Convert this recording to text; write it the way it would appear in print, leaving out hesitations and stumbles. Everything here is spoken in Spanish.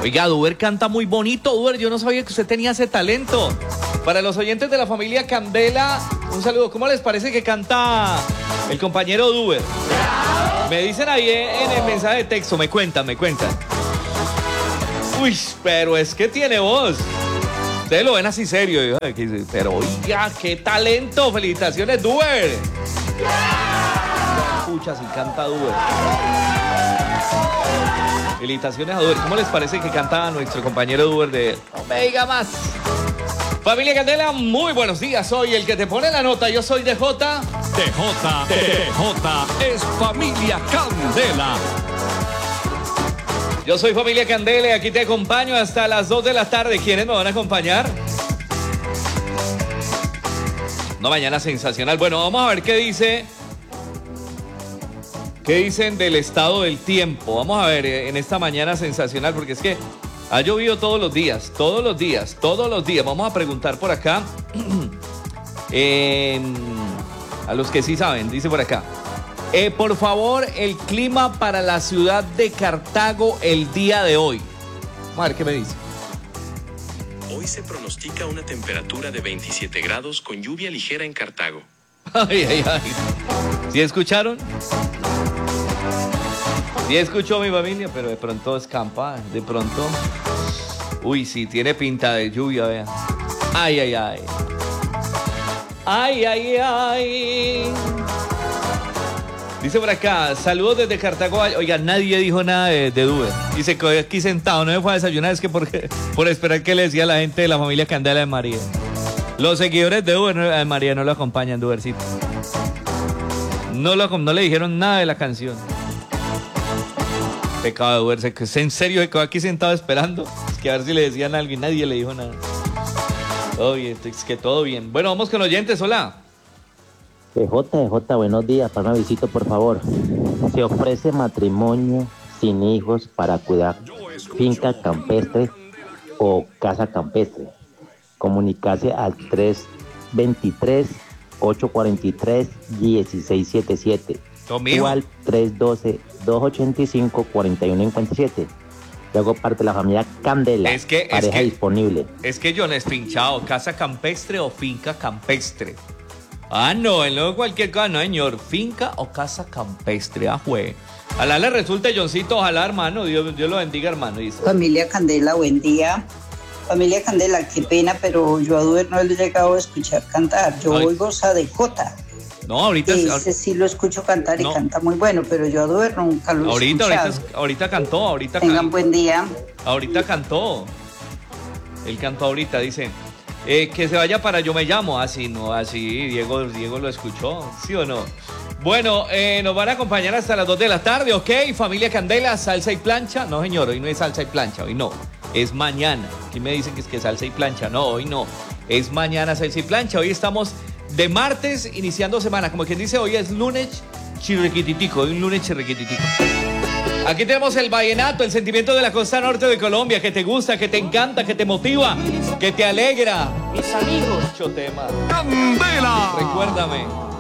Oiga, Duber canta muy bonito, Duber. Yo no sabía que usted tenía ese talento. Para los oyentes de la familia Candela, un saludo. ¿Cómo les parece que canta el compañero Duber? Me dicen ahí en el mensaje de texto, me cuentan. Uy, pero es que tiene voz. Ustedes lo ven así serio. Pero oiga, qué talento. Felicitaciones, Duber. Escucha si canta Duber. Felicitaciones a Duber. ¿Cómo les parece que canta nuestro compañero Duber de No me diga más? Familia Candela, muy buenos días. Soy el que te pone la nota. Yo soy DJ. DJ es Familia Candela. Yo soy Familia Candela y aquí te acompaño hasta las 2 de la tarde. ¿Quiénes me van a acompañar? No, mañana sensacional. Bueno, vamos a ver qué dice. ¿Qué dicen del estado del tiempo? Vamos a ver en esta mañana sensacional, porque es que ha llovido todos los días. Vamos a preguntar por acá. A los que sí saben, dice por acá. Por favor, el clima para la ciudad de Cartago el día de hoy. Vamos a ver qué me dice. Hoy se pronostica una temperatura de 27 grados con lluvia ligera en Cartago. Ay. ¿Sí escucharon? Sí escuchó mi familia, pero de pronto escampa, de pronto. Uy, sí, tiene pinta de lluvia, vean. Ay. Dice por acá, saludos desde Cartago. Oiga, nadie dijo nada de Duber. Dice que aquí sentado, no me fue a desayunar, es que por esperar que le decía a la gente de la familia Candela de María. Los seguidores de Duber, María, no lo acompañan, Dubercito. No le dijeron nada de la canción. Pecado de Duber, ¿es en serio que quedó aquí sentado esperando? Es que a ver si le decían algo y nadie le dijo nada. Todo bien, es que todo bien. Bueno, vamos con oyentes, hola. DJ, buenos días, para una visita, por favor. Se ofrece matrimonio sin hijos para cuidar finca campestre o casa campestre. Comunicarse al 323-843-1677 o al 312-285-4157. Yo hago parte de la familia Candela, pareja disponible. Es que yo no es pinchado, casa campestre o finca campestre. No, luego cualquier cosa, no señor, finca o casa campestre, jue. Ojalá le resulte, Johncito, ojalá, hermano, Dios lo bendiga, hermano. Dice. Familia Candela, buen día. Familia Candela, qué pena, pero yo a Duber no le he llegado a escuchar cantar. Yo oigo Sadecota. No, ahorita... Ese sí lo escucho cantar y canta muy bueno, pero yo a Duber nunca lo he escuchado. Ahorita cantó, Tengan buen día. Ahorita cantó. Él cantó ahorita, dice... que se vaya para Yo Me Llamo. Así, Diego lo escuchó, ¿sí o no? Bueno, nos van a acompañar hasta las 2 de la tarde, ¿ok? Familia Candela, salsa y plancha. No, señor, hoy no es salsa y plancha, hoy no. Es mañana. Aquí me dicen que es que salsa y plancha. No, hoy no. Es mañana salsa y plancha. Hoy estamos de martes, iniciando semana. Como quien dice, hoy es lunes chirriquititico. Hoy un lunes chirriquititico. Aquí tenemos el vallenato, el sentimiento de la costa norte de Colombia, que te gusta, que te encanta, que te motiva, que te alegra. Mis amigos. Mucho tema. Candela. Recuérdame.